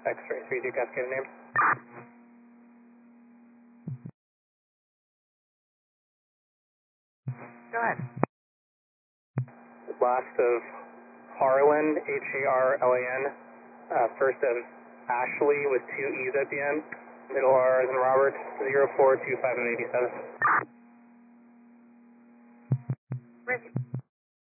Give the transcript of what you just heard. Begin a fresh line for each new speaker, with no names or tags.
X-ray 3, Cascade name.
Go ahead.
Last of Harlan, Harlan. First of Ashley with 2 E's at the end. Middle R as in Robert, 042587.